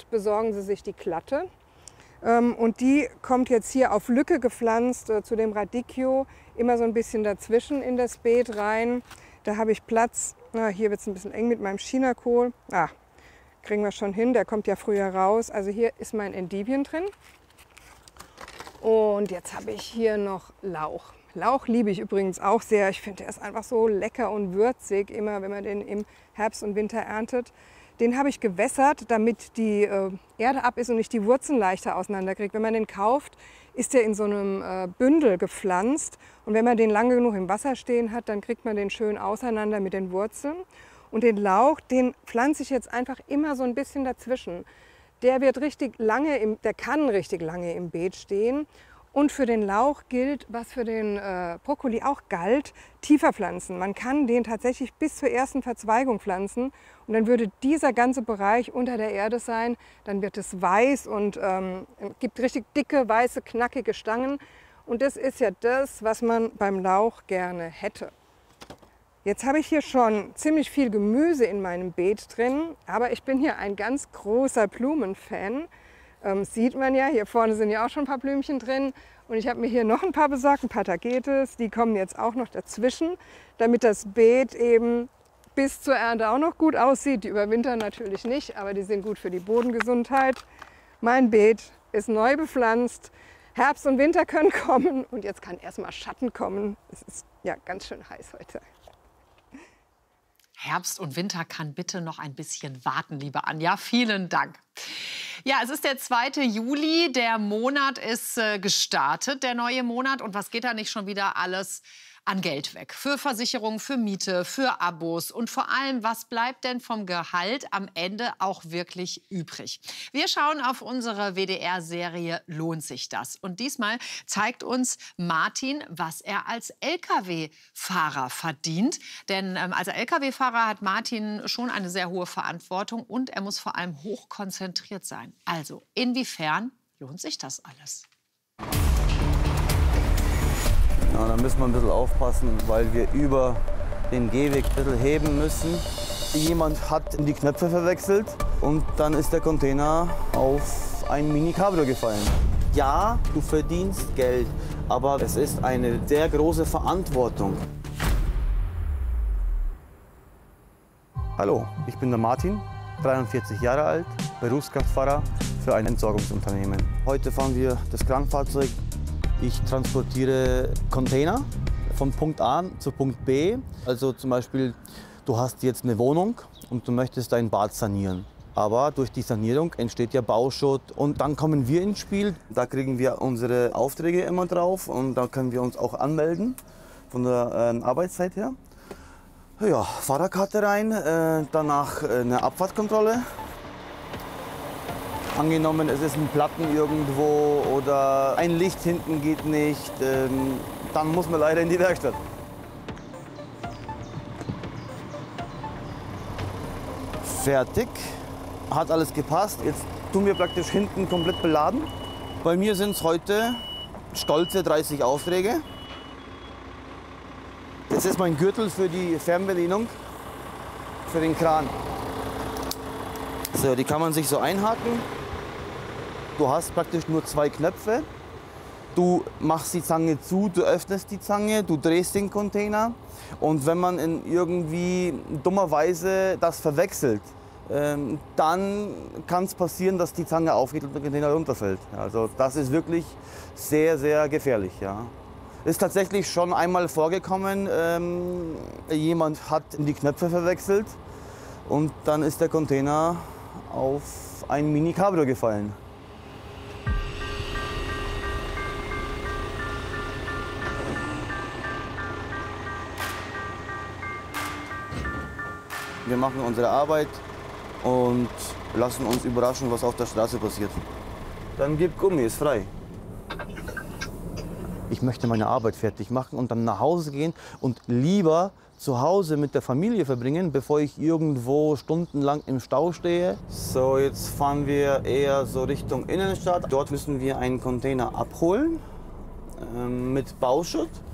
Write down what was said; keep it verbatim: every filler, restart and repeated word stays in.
nicht, besorgen Sie sich die Klatte. Ähm, und die kommt jetzt hier auf Lücke gepflanzt äh, zu dem Radicchio, immer so ein bisschen dazwischen in das Beet rein. Da habe ich Platz. Na, hier wird es ein bisschen eng mit meinem Chinakohl. Ah, kriegen wir schon hin, der kommt ja früher raus. Also hier ist mein Endivien drin. Und jetzt habe ich hier noch Lauch. Lauch liebe ich übrigens auch sehr. Ich finde, der ist einfach so lecker und würzig, immer wenn man den im Herbst und Winter erntet. Den habe ich gewässert, damit die äh, Erde ab ist und ich die Wurzeln leichter auseinanderkriege. Wenn man den kauft, ist der in so einem äh, Bündel gepflanzt. Und wenn man den lange genug im Wasser stehen hat, dann kriegt man den schön auseinander mit den Wurzeln. Und den Lauch, den pflanze ich jetzt einfach immer so ein bisschen dazwischen. Der wird richtig lange, im, der kann richtig lange im Beet stehen. Und für den Lauch gilt, was für den äh, Brokkoli auch galt, tiefer pflanzen. Man kann den tatsächlich bis zur ersten Verzweigung pflanzen und dann würde dieser ganze Bereich unter der Erde sein. Dann wird es weiß und ähm, gibt richtig dicke, weiße, knackige Stangen. Und das ist ja das, was man beim Lauch gerne hätte. Jetzt habe ich hier schon ziemlich viel Gemüse in meinem Beet drin, aber ich bin hier ein ganz großer Blumenfan. Ähm, sieht man ja, hier vorne sind ja auch schon ein paar Blümchen drin. Und ich habe mir hier noch ein paar besorgt, ein paar Tagetes. Die kommen jetzt auch noch dazwischen, damit das Beet eben bis zur Ernte auch noch gut aussieht. Die überwintern natürlich nicht, aber die sind gut für die Bodengesundheit. Mein Beet ist neu bepflanzt. Herbst und Winter können kommen und jetzt kann erstmal Schatten kommen. Es ist ja ganz schön heiß heute. Herbst und Winter kann bitte noch ein bisschen warten, liebe Anja. Vielen Dank. Ja, es ist der zweite Juli. Der Monat ist äh, gestartet, der neue Monat. Und was geht da nicht schon wieder alles an Geld weg? Für Versicherungen, für Miete, für Abos. Und vor allem, was bleibt denn vom Gehalt am Ende auch wirklich übrig? Wir schauen auf unsere W D R-Serie Lohnt sich das? Und diesmal zeigt uns Martin, was er als L K W-Fahrer verdient. Denn ähm, als L K W-Fahrer hat Martin schon eine sehr hohe Verantwortung und er muss vor allem hochkonzentriert sein. Also, inwiefern lohnt sich das alles? Ja, da müssen wir ein bisschen aufpassen, weil wir über den Gehweg ein bisschen heben müssen. Jemand hat die Knöpfe verwechselt und dann ist der Container auf ein Mini-Cabrio gefallen. Ja, du verdienst Geld, aber es ist eine sehr große Verantwortung. Hallo, ich bin der Martin, dreiundvierzig Jahre alt, Berufskraftfahrer für ein Entsorgungsunternehmen. Heute fahren wir das Kranfahrzeug. Ich transportiere Container von Punkt A zu Punkt B. Also zum Beispiel, du hast jetzt eine Wohnung und du möchtest dein Bad sanieren. Aber durch die Sanierung entsteht ja Bauschutt und dann kommen wir ins Spiel. Da kriegen wir unsere Aufträge immer drauf und da können wir uns auch anmelden von der äh, Arbeitszeit her. Ja, Fahrerkarte rein, äh, danach äh, eine Abfahrtkontrolle. Angenommen, es ist ein Platten irgendwo oder ein Licht hinten geht nicht, ähm, dann muss man leider in die Werkstatt. Fertig, hat alles gepasst. Jetzt tun wir praktisch hinten komplett beladen. Bei mir sind es heute stolze dreißig Aufträge. Das ist mein Gürtel für die Fernbedienung, für den Kran. So, die kann man sich so einhaken. Du hast praktisch nur zwei Knöpfe. Du machst die Zange zu, du öffnest die Zange, du drehst den Container. Und wenn man in irgendwie dummerweise das verwechselt, ähm, dann kann es passieren, dass die Zange aufgeht und der Container runterfällt. Also das ist wirklich sehr, sehr gefährlich. Ja. Ist tatsächlich schon einmal vorgekommen, ähm, jemand hat die Knöpfe verwechselt und dann ist der Container auf ein Mini-Cabrio gefallen. Wir machen unsere Arbeit und lassen uns überraschen, was auf der Straße passiert. Dann gib Gummi, ist frei. Ich möchte meine Arbeit fertig machen und dann nach Hause gehen und lieber zu Hause mit der Familie verbringen, bevor ich irgendwo stundenlang im Stau stehe. So, jetzt fahren wir eher so Richtung Innenstadt. Dort müssen wir einen Container abholen äh, mit Bauschutt.